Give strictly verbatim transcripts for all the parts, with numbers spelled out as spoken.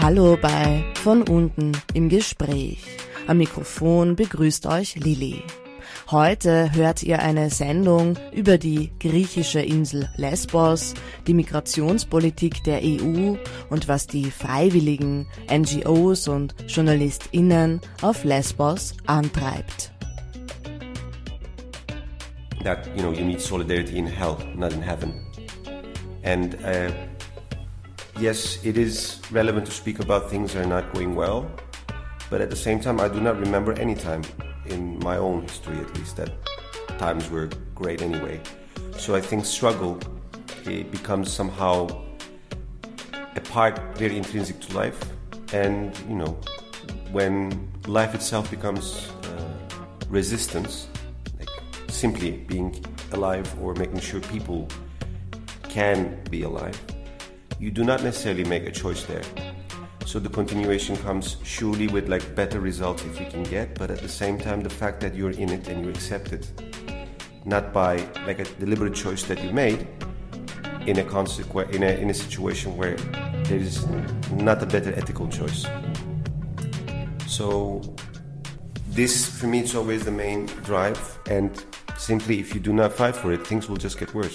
Hallo bei Von unten im Gespräch. Am Mikrofon begrüßt euch Lilly. Heute hört ihr eine Sendung über die griechische Insel Lesbos, die Migrationspolitik der E U und was die freiwilligen N G Os und JournalistInnen auf Lesbos antreibt. That, you know, you need solidarity in hell, not in heaven. And uh, yes, it is relevant to speak about things that are not going well, but at the same time, I do not remember any time, in my own history at least, that times were great anyway. So I think struggle, it becomes somehow a part very intrinsic to life. And, you know, when life itself becomes uh, resistance, like simply being alive or making sure people can be alive, you do not necessarily make a choice there. So the continuation comes surely with like better results if you can get, but at the same time the fact that you're in it and you accept it, not by like a deliberate choice that you made in a consequence in a in a situation where there is not a better ethical choice. So this for me is always the main drive, and simply if you do not fight for it, things will just get worse.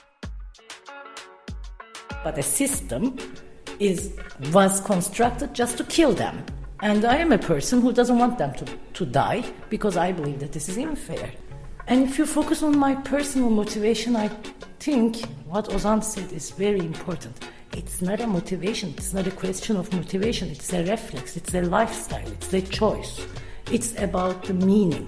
But the system is was constructed just to kill them. And I am a person who doesn't want them to, to die because I believe that this is unfair. And if you focus on my personal motivation, I think what Ozan said is very important. It's not a motivation, it's not a question of motivation, it's a reflex, it's a lifestyle, it's a choice. It's about the meaning.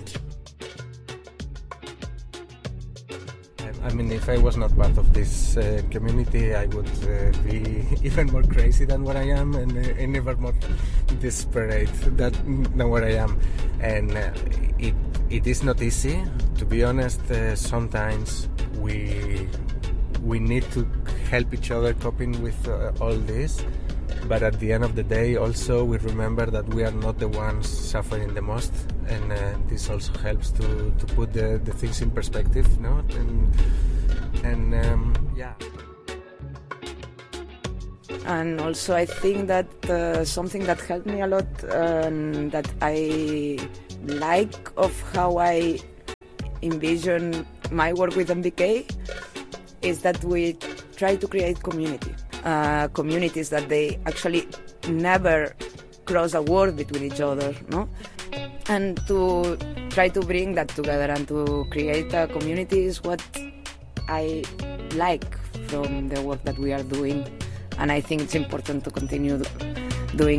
I mean, if I was not part of this uh, community, I would uh, be even more crazy than what I am, and, uh, and never more desperate that, than what I am. And uh, it it is not easy, to be honest. Uh, sometimes we we need to help each other coping with uh, all this. But at the end of the day, also we remember that we are not the ones suffering the most, and uh, this also helps to, to put the, the things in perspective, no? And and um, yeah. And also, I think that uh, something that helped me a lot, and that I like of how I envision my work with M B K, is that we try to create community. Uh, communities that they actually never cross a word between each other, no? And to try to bring that together and to create a community is what I like from the work that we are doing. And I think it's important to continue